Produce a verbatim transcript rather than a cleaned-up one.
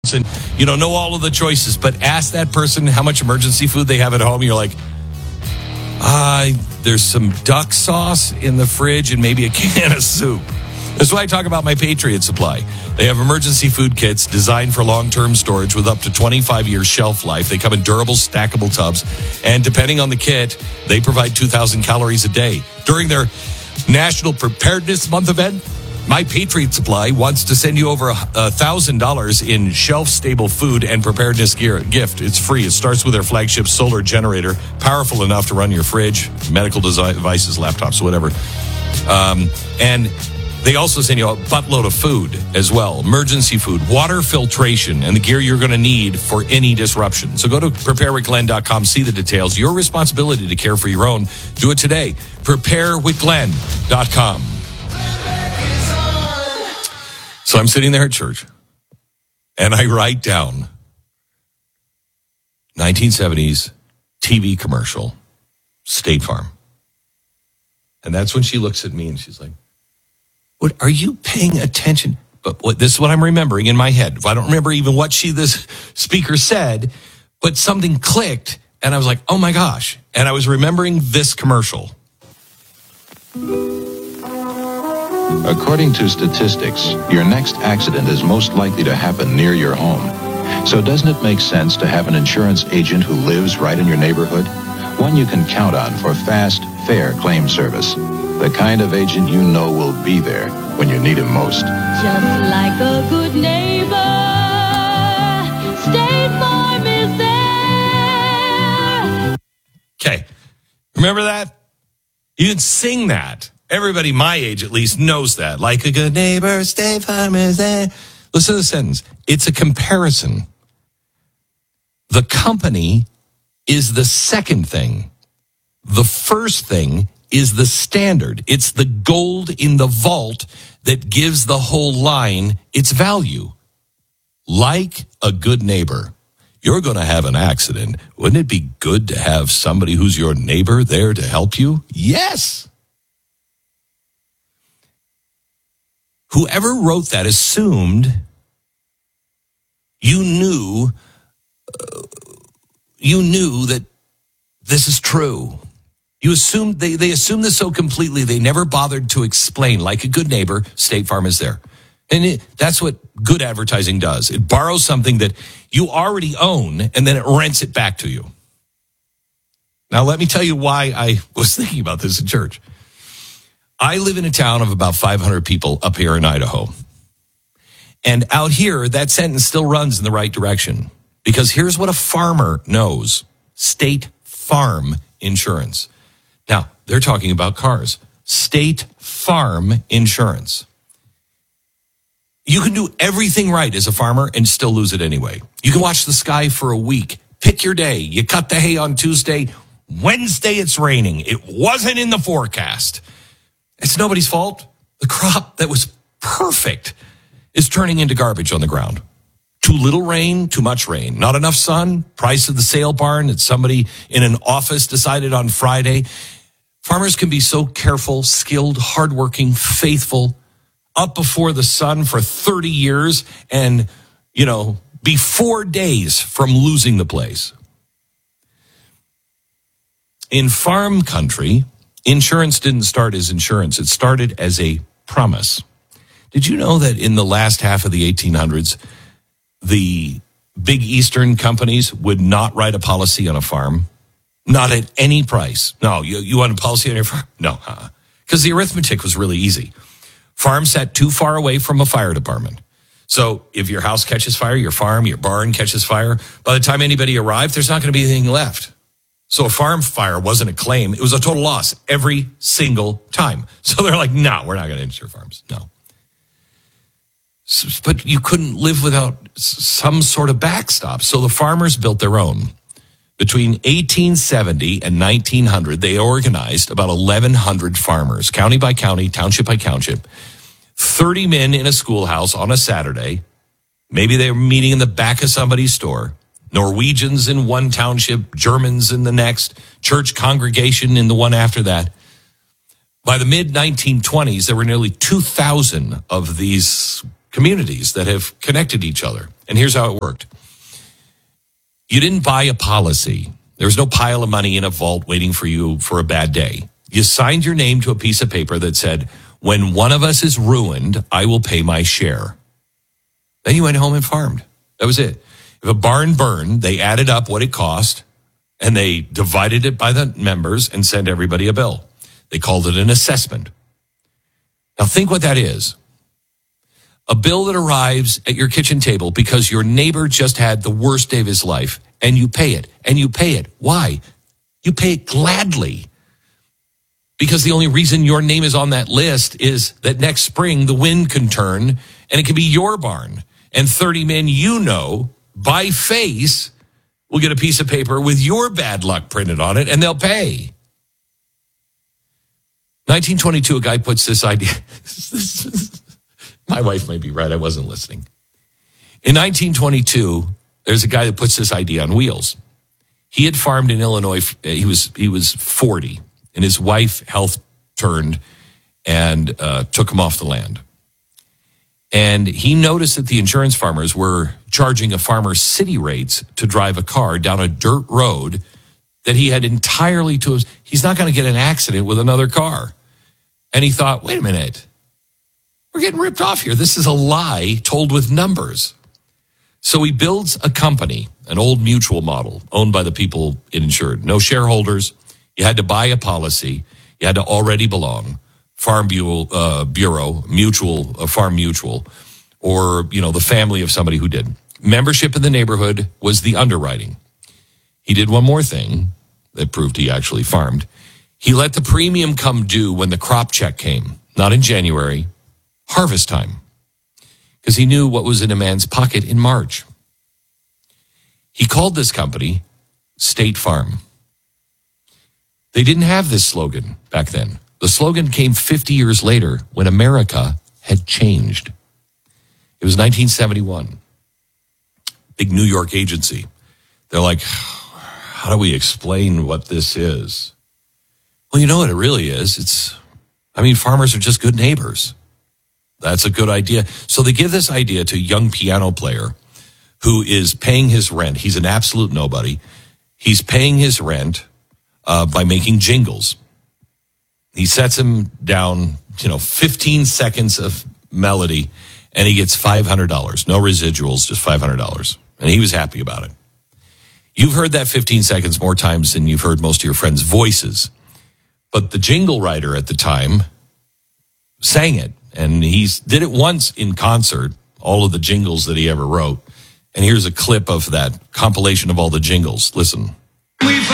and you don't know all of the choices, but ask that person how much emergency food they have at home. You're like, ah, uh, there's some duck sauce in the fridge and maybe a can of soup. That's why I talk about my Patriot Supply. They have emergency food kits designed for long-term storage with up to twenty-five years shelf life. They come in durable, stackable tubs, and depending on the kit, they provide two thousand calories a day. During their National Preparedness Month event, My Patriot Supply wants to send you over a one thousand dollars in shelf-stable food and preparedness gear gift. It's free. It starts with their flagship solar generator, powerful enough to run your fridge, medical devices, laptops, whatever. Um, and they also send you a buttload of food as well, emergency food, water filtration, and the gear you're going to need for any disruption. So go to prepare with glenn dot com, see the details. Your responsibility to care for your own. Do it today. prepare with glenn dot com. So I'm sitting there at church, and I write down nineteen seventies T V commercial, State Farm. And that's when she looks at me and she's like, "What are you paying attention?" But what, this is what I'm remembering in my head. I don't remember even what she, this speaker said, but something clicked, and I was like, "Oh my gosh!" And I was remembering this commercial. According to statistics, your next accident is most likely to happen near your home. So doesn't it make sense to have an insurance agent who lives right in your neighborhood? One you can count on for fast, fair claim service. The kind of agent you know will be there when you need him most. Just like a good neighbor, State Farm is there. Okay. Remember that? You can sing that. Everybody my age, at least, knows that. Like a good neighbor, State Farm is there. Listen to the sentence. It's a comparison. The company is the second thing. The first thing is the standard. It's the gold in the vault that gives the whole line its value. Like a good neighbor. You're going to have an accident. Wouldn't it be good to have somebody who's your neighbor there to help you? Yes. Whoever wrote that assumed you knew uh, you knew that this is true. You assumed they, they assumed this so completely they never bothered to explain. Like a good neighbor, State Farm is there. And it, that's what good advertising does. It borrows something that you already own and then it rents it back to you. Now, let me tell you why I was thinking about this in church. I live in a town of about five hundred people up here in Idaho. And out here, that sentence still runs in the right direction. Because here's what a farmer knows. State Farm Insurance. Now, they're talking about cars. State Farm Insurance. You can do everything right as a farmer and still lose it anyway. You can watch the sky for a week. Pick your day. You cut the hay on Tuesday. Wednesday, it's raining. It wasn't in the forecast. It's nobody's fault. The crop that was perfect is turning into garbage on the ground. Too little rain, too much rain. Not enough sun, price of the sale barn that somebody in an office decided on Friday. Farmers can be so careful, skilled, hardworking, faithful, up before the sun for thirty years and, you know, be four days from losing the place. In farm country, insurance didn't start as insurance. It started as a promise. Did you know that in the last half of the eighteen hundreds, the big Eastern companies would not write a policy on a farm? Not at any price. No, you, you want a policy on your farm? No, because uh-uh. the arithmetic was really easy. Farm sat too far away from a fire department. So if your house catches fire, your farm, your barn catches fire, by the time anybody arrived, there's not going to be anything left. So a farm fire wasn't a claim. It was a total loss every single time. So they're like, no, we're not going to insure farms. No. But you couldn't live without some sort of backstop. So the farmers built their own. Between eighteen seventy and nineteen hundred, they organized about eleven hundred farmers, county by county, township by township, thirty men in a schoolhouse on a Saturday. Maybe they were meeting in the back of somebody's store. Norwegians in one township, Germans in the next, church congregation in the one after that. By the mid nineteen twenties, there were nearly two thousand of these communities that have connected each other. And here's how it worked. You didn't buy a policy. There was no pile of money in a vault waiting for you for a bad day. You signed your name to a piece of paper that said, when one of us is ruined, I will pay my share. Then you went home and farmed. That was it. If a barn burned, they added up what it cost, and they divided it by the members and sent everybody a bill. They called it an assessment. Now think what that is. A bill that arrives at your kitchen table because your neighbor just had the worst day of his life, and you pay it, and you pay it. Why? You pay it gladly. Because the only reason your name is on that list is that next spring the wind can turn, and it can be your barn. And thirty men you know, by face, will get a piece of paper with your bad luck printed on it, and they'll pay. nineteen twenty-two, a guy puts this idea... My wife may be right. I wasn't listening. In nineteen twenty-two, there's a guy that puts this idea on wheels. He had farmed in Illinois. He was he was forty, and his wife health turned and uh, took him off the land. And he noticed that the insurance farmers were charging a farmer city rates to drive a car down a dirt road that he had entirely to his. He's not going to get an accident with another car. And he thought, wait a minute. We're getting ripped off here. This is a lie told with numbers. So he builds a company, an old mutual model owned by the people it insured. No shareholders. You had to buy a policy. You had to already belong. Farm Bureau, uh, Bureau Mutual, uh, Farm Mutual, or, you know, the family of somebody who did. Membership in the neighborhood was the underwriting. He did one more thing that proved he actually farmed. He let the premium come due when the crop check came, not in January, harvest time, because he knew what was in a man's pocket in March. He called this company State Farm. They didn't have this slogan back then. The slogan came fifty years later when America had changed. It was nineteen seventy-one. Big New York agency. They're like, how do we explain what this is? Well, you know what it really is. It's, I mean, farmers are just good neighbors. That's a good idea. So they give this idea to a young piano player who is paying his rent. He's an absolute nobody. He's paying his rent uh, by making jingles. He sets him down, you know, fifteen seconds of melody, and he gets five hundred dollars. No residuals, just five hundred dollars. And he was happy about it. You've heard that fifteen seconds more times than you've heard most of your friends' voices. But the jingle writer at the time sang it. And he did it once in concert, all of the jingles that he ever wrote. And here's a clip of that compilation of all the jingles. Listen.